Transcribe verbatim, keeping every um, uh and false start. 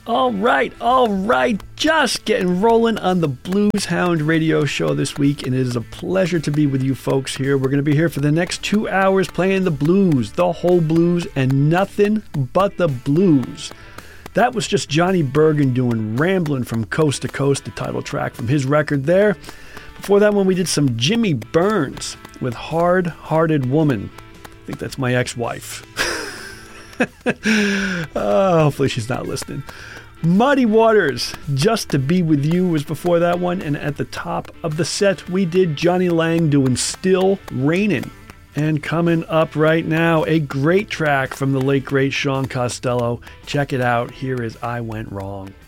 All right, all right. Just getting rolling on the Blues Hound radio show this week, and it is a pleasure to be with you folks here. We're going to be here for the next two hours playing the blues, the whole blues, and nothing but the blues. That was just Johnny Bergen doing Ramblin' from Coast to Coast, the title track from his record there. Before that one, we did some Jimmy Burns with Hard Hearted Woman. I think that's my ex-wife. uh, hopefully she's not listening. Muddy Waters, Just to Be With You was before that one. And at the top of the set, we did Johnny Lang doing Still Rainin'. And coming up right now, a great track from the late, great Sean Costello. Check it out. Here is I Went Wrong.